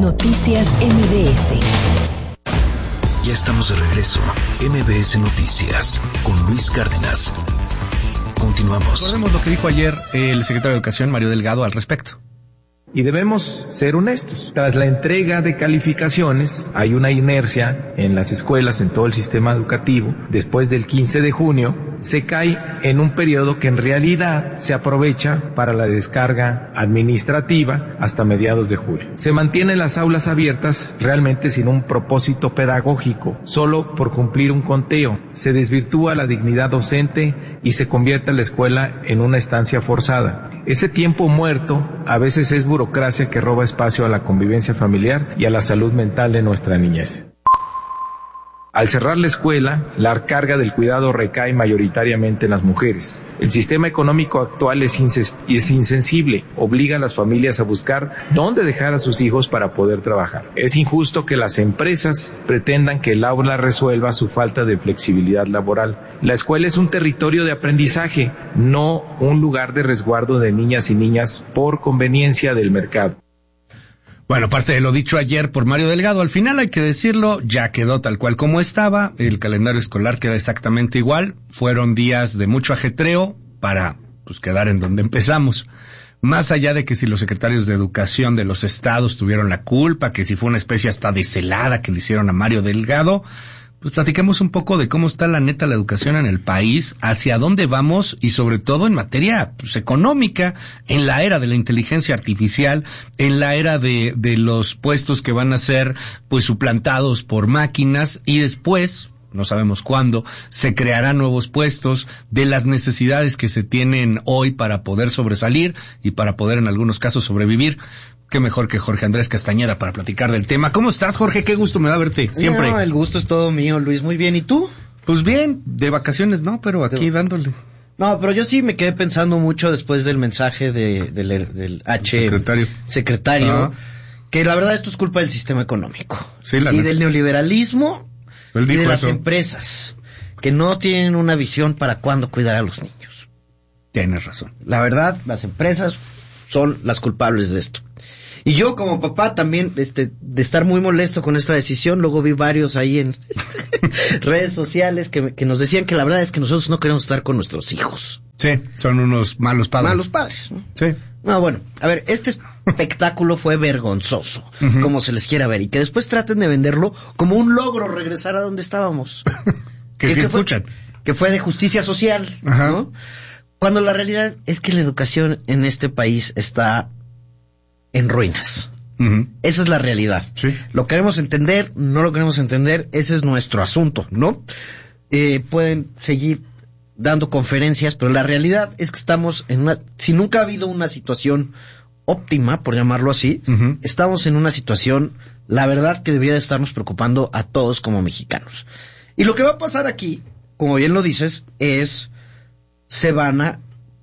Noticias MBS. Ya estamos de regreso. MBS Noticias con Luis Cárdenas. Continuamos. Recordemos lo que dijo ayer el secretario de Educación, Mario Delgado, al respecto. Y debemos ser honestos. Tras la entrega de calificaciones, hay una inercia en las escuelas, en todo el sistema educativo. Después del 15 de junio, se cae en un periodo que en realidad se aprovecha para la descarga administrativa hasta mediados de julio. Se mantienen las aulas abiertas realmente sin un propósito pedagógico, solo por cumplir un conteo. Se desvirtúa la dignidad docente y se convierte la escuela en una estancia forzada. Ese tiempo muerto a veces es burocracia que roba espacio a la convivencia familiar y a la salud mental de nuestra niñez. Al cerrar la escuela, la carga del cuidado recae mayoritariamente en las mujeres. El sistema económico actual es insensible, obliga a las familias a buscar dónde dejar a sus hijos para poder trabajar. Es injusto que las empresas pretendan que el aula resuelva su falta de flexibilidad laboral. La escuela es un territorio de aprendizaje, no un lugar de resguardo de niñas y niñas por conveniencia del mercado. Bueno, parte de lo dicho ayer por Mario Delgado, al final hay que decirlo, ya quedó tal cual como estaba, el calendario escolar queda exactamente igual, fueron días de mucho ajetreo para quedar en donde empezamos. Más allá de que si los secretarios de educación de los estados tuvieron la culpa, que si fue una especie hasta de celada que le hicieron a Mario Delgado, pues platiquemos un poco de cómo está la educación en el país, hacia dónde vamos y sobre todo en materia económica, en la era de la inteligencia artificial, en la era de los puestos que van a ser suplantados por máquinas y después, no sabemos cuándo, se crearán nuevos puestos, de las necesidades que se tienen hoy para poder sobresalir y para poder en algunos casos sobrevivir. Qué mejor que Jorge Andrés Castañeda para platicar del tema. ¿Cómo estás, Jorge? Qué gusto me da verte, siempre. No, el gusto es todo mío, Luis. Muy bien, ¿y tú? Pues bien, de vacaciones no, pero aquí dándole. No, pero yo sí me quedé pensando mucho después del mensaje del secretario, que la verdad esto es culpa del sistema económico. Sí, y del neoliberalismo y de las empresas, que no tienen una visión para cuándo cuidar a los niños. Tienes razón. La verdad, las empresas son las culpables de esto. Y yo como papá también, de estar muy molesto con esta decisión, luego vi varios ahí en redes sociales que nos decían que la verdad es que nosotros no queremos estar con nuestros hijos. Sí, son unos malos padres. Malos padres, ¿no? Sí. No, bueno, a ver, este espectáculo fue vergonzoso, como se les quiera ver, y que después traten de venderlo como un logro regresar a donde estábamos. que sí escuchan. Que fue de justicia social, ¿no? Cuando la realidad es que la educación en este país está en ruinas. Esa es la realidad. Sí. Lo queremos entender, no lo queremos entender, ese es nuestro asunto, ¿no? Pueden seguir dando conferencias, pero la realidad es que estamos si nunca ha habido una situación óptima, por llamarlo así, estamos en una situación, la verdad, que debería de estarnos preocupando a todos como mexicanos. Y lo que va a pasar aquí, como bien lo dices, se van a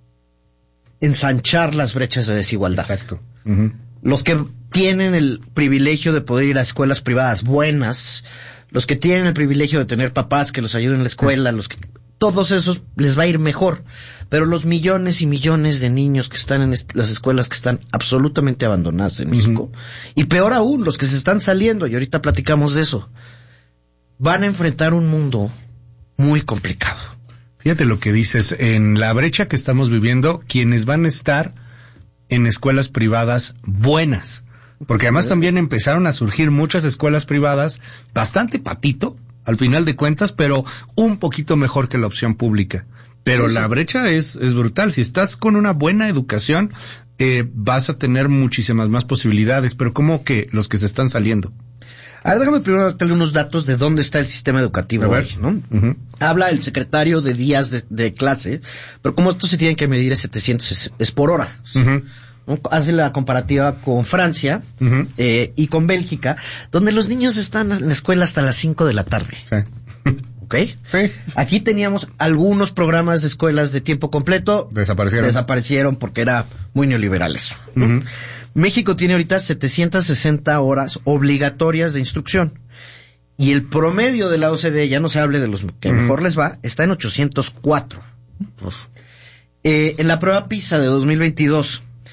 ensanchar las brechas de desigualdad. Exacto. Los que tienen el privilegio de poder ir a escuelas privadas buenas, los que tienen el privilegio de tener papás que los ayuden en la escuela, todos esos les va a ir mejor. Pero los millones y millones de niños que están en las escuelas que están absolutamente abandonadas en México, y peor aún, los que se están saliendo, y ahorita platicamos de eso, van a enfrentar un mundo muy complicado. Fíjate lo que dices, en la brecha que estamos viviendo, quienes van a estar en escuelas privadas buenas, porque además también empezaron a surgir muchas escuelas privadas bastante patito, al final de cuentas, pero un poquito mejor que la opción pública. Pero la brecha es brutal. Si estás con una buena educación, vas a tener muchísimas más posibilidades, pero ¿cómo que los que se están saliendo? A ver, déjame primero darte unos datos de dónde está el sistema educativo hoy, ¿no? Habla el secretario de días de clase, pero como esto se tiene que medir a 700 es por hora. ¿No? Hace la comparativa con Francia y con Bélgica, donde los niños están en la escuela hasta las 5 de la tarde. Sí. ¿Ok? Sí. Aquí teníamos algunos programas de escuelas de tiempo completo. Desaparecieron porque era muy neoliberal eso. México tiene ahorita 760 horas obligatorias de instrucción. Y el promedio de la OCDE, ya no se hable de los que mejor les va, está en 804. En la prueba PISA de 2022,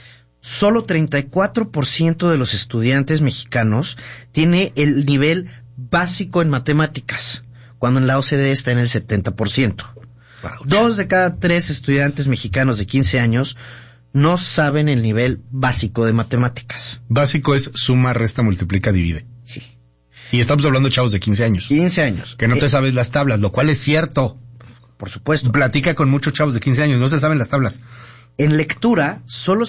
solo 34% de los estudiantes mexicanos tiene el nivel básico en matemáticas, cuando en la OCDE está en el 70%. Wow. 2 de cada 3 estudiantes mexicanos de 15 años no saben el nivel básico de matemáticas. Básico es suma, resta, multiplica, divide. Sí. Y estamos hablando de chavos de 15 años. 15 años. Que no te sabes las tablas, lo cual es cierto. Por supuesto. Platica con muchos chavos de 15 años, no se saben las tablas. En lectura, solo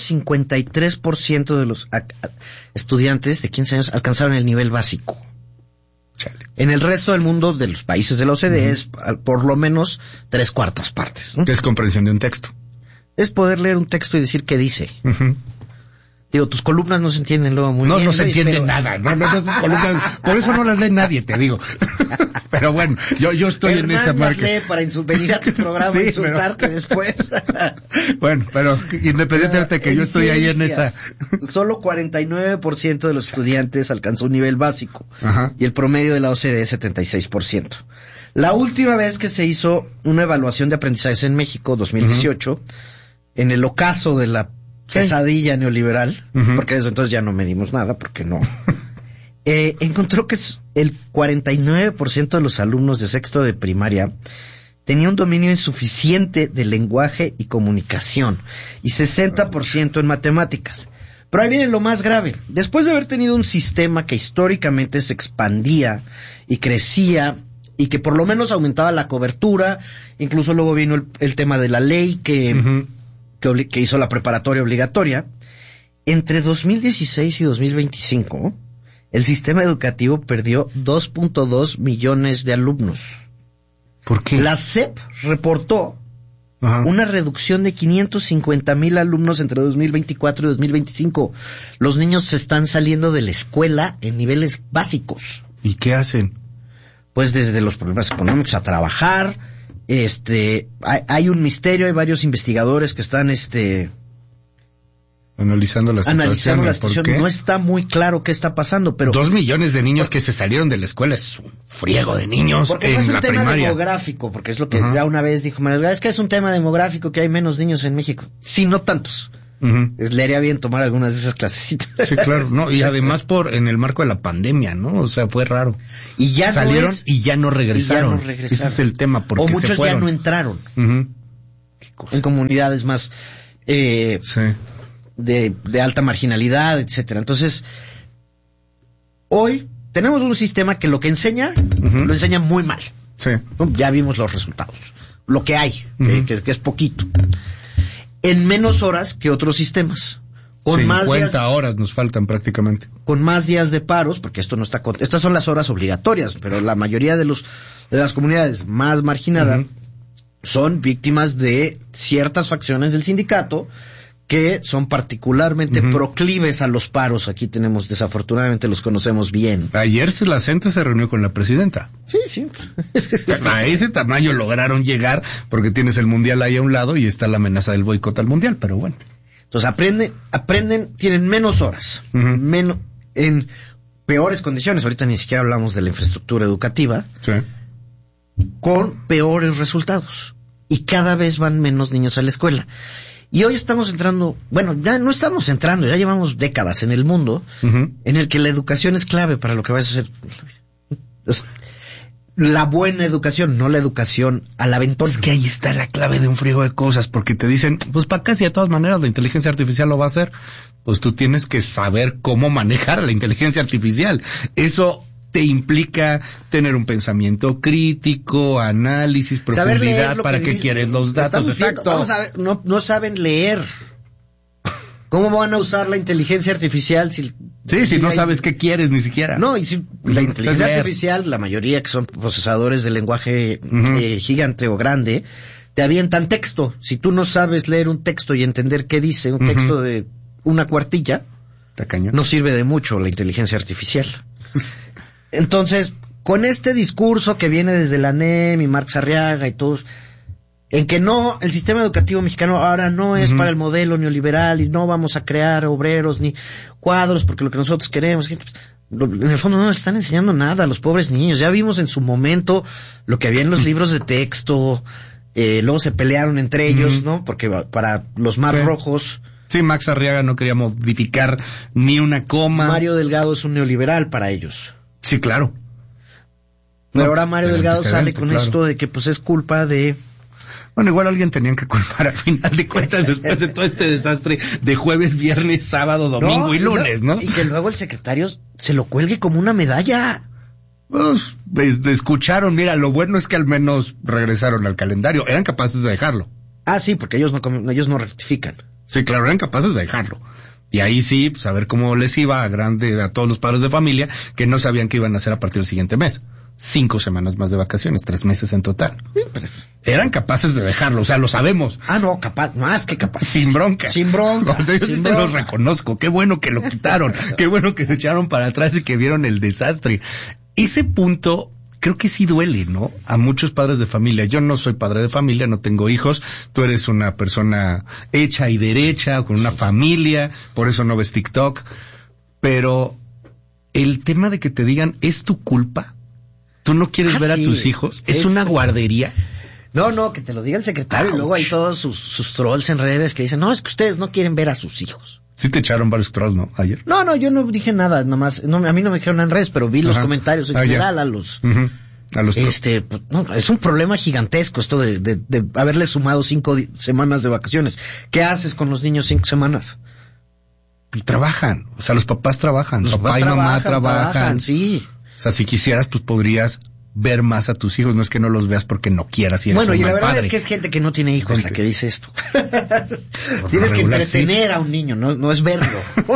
53% de los estudiantes de 15 años alcanzaron el nivel básico. Chale. En el resto del mundo, de los países de la OCDE, es por lo menos 3/4 partes, ¿no? Que es comprensión de un texto. Es poder leer un texto y decir qué dice. Uh-huh. Digo, tus columnas no se entienden luego muy bien. No se entiende nada. No, esas columnas, por eso no las lee nadie, te digo. Pero bueno, yo estoy en esa marca. Lee para venir a tu programa Sí, e insultarte después. Bueno, pero independientemente de que yo estoy ahí en esa. Solo 49% de los estudiantes alcanzó un nivel básico. Ajá. Y el promedio de la OCDE es 76%. La última vez que se hizo una evaluación de aprendizajes en México, 2018, en el ocaso de la pesadilla neoliberal, porque desde entonces ya no medimos nada, porque no, encontró que el 49% de los alumnos de sexto de primaria tenía un dominio insuficiente de lenguaje y comunicación, y 60% en matemáticas. Pero ahí viene lo más grave. Después de haber tenido un sistema que históricamente se expandía y crecía, y que por lo menos aumentaba la cobertura, incluso luego vino el tema de la ley que hizo la preparatoria obligatoria, entre 2016 y 2025, el sistema educativo perdió 2.2 millones de alumnos. ¿Por qué? La SEP reportó una reducción de 550,000 alumnos entre 2024 y 2025. Los niños se están saliendo de la escuela en niveles básicos. ¿Y qué hacen? Pues desde los problemas económicos a trabajar. Hay un misterio, hay varios investigadores que están analizando la situación. No está muy claro qué está pasando, pero 2 millones de niños que se salieron de la escuela es un friego de niños porque en no es un la tema primaria. Demográfico, porque es lo que ya una vez dijo Manuel, es que es un tema demográfico que hay menos niños en México. Sí, no tantos. Le haría bien tomar algunas de esas clasecitas. Sí, claro, no, y además en el marco de la pandemia, ¿no? O sea, fue raro. Y ya salieron y ya no regresaron. Ese es el tema, porque o muchos se fueron. ya no entraron. En comunidades más de alta marginalidad, etcétera. Entonces, hoy tenemos un sistema que lo que enseña, lo enseña muy mal. Sí. Ya vimos los resultados. Lo que hay, que es poquito. En menos horas que otros sistemas. Con 50 más días, horas nos faltan prácticamente. Con más días de paros, porque esto no está estas son las horas obligatorias, pero la mayoría de las comunidades más marginadas son víctimas de ciertas facciones del sindicato que son particularmente proclives a los paros. Aquí tenemos, desafortunadamente, los conocemos bien. Ayer la CENTE se reunió con la presidenta. Sí. A ese tamaño lograron llegar porque tienes el mundial ahí a un lado y está la amenaza del boicot al mundial, pero bueno. Entonces aprenden, tienen menos horas, en peores condiciones. Ahorita ni siquiera hablamos de la infraestructura educativa. Sí. Con peores resultados. Y cada vez van menos niños a la escuela. Y hoy estamos entrando, ya no estamos entrando, ya llevamos décadas en el mundo en el que la educación es clave para lo que vas a hacer. La buena educación, no la educación al aventón. Es que ahí está la clave de un friego de cosas, porque te dicen, pues para casi de todas maneras la inteligencia artificial lo va a hacer. Pues tú tienes que saber cómo manejar la inteligencia artificial. Eso te implica tener un pensamiento crítico, análisis, profundidad, para qué quieres los datos. Exacto. No saben leer. ¿Cómo van a usar la inteligencia artificial si no sabes qué quieres ni siquiera? No, y si la inteligencia artificial, la mayoría que son procesadores de lenguaje gigante o grande, te avientan texto. Si tú no sabes leer un texto y entender qué dice un texto de una cuartilla, no sirve de mucho la inteligencia artificial. Entonces, con este discurso que viene desde la NEM y Marx Arriaga y todos, en que no, el sistema educativo mexicano ahora no es para el modelo neoliberal y no vamos a crear obreros ni cuadros porque lo que nosotros queremos, en el fondo no nos están enseñando nada a los pobres niños. Ya vimos en su momento lo que había en los libros de texto, luego se pelearon entre ellos, ¿no? Porque para los más rojos Sí, Max Arriaga no quería modificar ni una coma. Mario Delgado es un neoliberal para ellos. Sí, claro. Pero ahora Mario el Delgado sale antecedente, con claro. esto de que pues es culpa de... Bueno, igual alguien tenían que culpar al final de cuentas después de todo este desastre de jueves, viernes, sábado, domingo y lunes, ¿no? Y que luego el secretario se lo cuelgue como una medalla. Pues, escucharon, mira, lo bueno es que al menos regresaron al calendario. Eran capaces de dejarlo. Ah, sí, porque ellos no rectifican. Sí, claro, eran capaces de dejarlo. Y ahí sí, pues a ver cómo les iba a todos los padres de familia que no sabían qué iban a hacer a partir del siguiente mes. 5 semanas más de vacaciones, 3 meses en total. Eran capaces de dejarlo, o sea, lo sabemos. Ah, no, capaz, más que capaz. Sin bronca. Sin bronca. O sea, yo sí se los reconozco. Qué bueno que lo quitaron. Qué bueno que se echaron para atrás y que vieron el desastre. Ese punto creo que sí duele, ¿no? A muchos padres de familia. Yo no soy padre de familia, no tengo hijos. Tú eres una persona hecha y derecha, con una familia, por eso no ves TikTok. Pero el tema de que te digan, ¿es tu culpa? ¿Tú no quieres ver sí. a tus hijos? ¿Es una guardería? No, que te lo diga el secretario. Ouch. Y luego hay todos sus trolls en redes que dicen, no, es que ustedes no quieren ver a sus hijos. Sí te echaron varios trolls, ¿no? Ayer. No, yo no dije nada, nomás, no, a mí no me dijeron en redes, pero vi los comentarios en general ya. a los... Uh-huh. A los trolls. Pues, no, es un problema gigantesco esto de haberle sumado 5 semanas de vacaciones. ¿Qué haces con los niños 5 semanas? Y trabajan, o sea, los papás trabajan, Los papá papás y mamá trabajan. Sí. O sea, si quisieras, pues podrías ver más a tus hijos, no es que no los veas porque no quieras y eres Bueno, un y la mal verdad padre. es que es gente que no tiene hijos la que dice esto. Tienes que regular, entretener a un niño, no es verlo.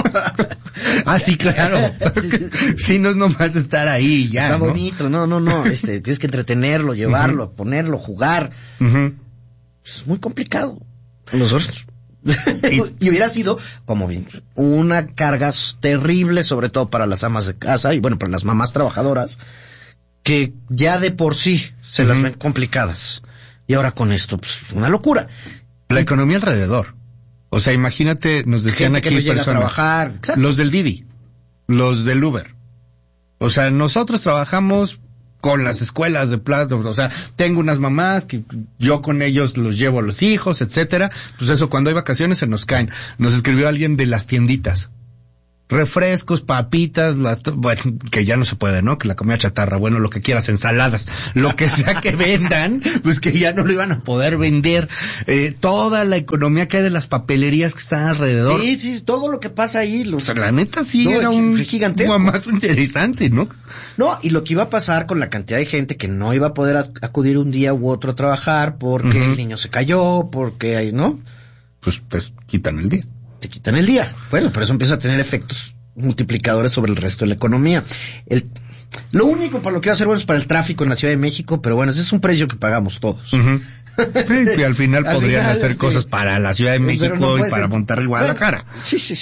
Ah, sí, claro. Sí, no es nomás estar ahí y ya, Está ¿no? bonito, no, tienes que entretenerlo, llevarlo, ponerlo, jugar. Uh-huh. Es muy complicado. Nosotros... y hubiera sido como una carga terrible, sobre todo para las amas de casa y bueno, para las mamás trabajadoras, que ya de por sí se las ven complicadas. Y ahora con esto, pues, una locura. La economía alrededor. O sea, imagínate, nos decían Gente que aquí no llega a personas, trabajar. Exacto. los del Didi, los del Uber. O sea, nosotros trabajamos con las escuelas de plata, o sea, tengo unas mamás que yo con ellos los llevo a los hijos, etcétera. Pues eso, cuando hay vacaciones se nos caen. Nos escribió alguien de las tienditas. Refrescos, papitas, bueno, que ya no se puede, ¿no? Que la comida chatarra, bueno, lo que quieras, ensaladas, lo que sea que vendan, pues que ya no lo iban a poder vender. Toda la economía que hay de las papelerías que están alrededor. Sí, todo lo que pasa ahí. O sea, la neta sí No, era es un gigantesco. guamazo interesante, ¿no? No, y lo que iba a pasar con la cantidad de gente que no iba a poder acudir un día u otro a trabajar porque el niño se cayó, porque, ¿no? Pues te quitan el día. Te quitan el día. Bueno, pero eso empieza a tener efectos multiplicadores sobre el resto de la economía. Lo único para lo que va a ser bueno es para el tráfico en la Ciudad de México, pero bueno, ese es un precio que pagamos todos. Uh-huh. Sí, y al final podrían hacer sí. cosas para la Ciudad de Pero México no y puede para ser. Monterrey, Guadalajara. Sí.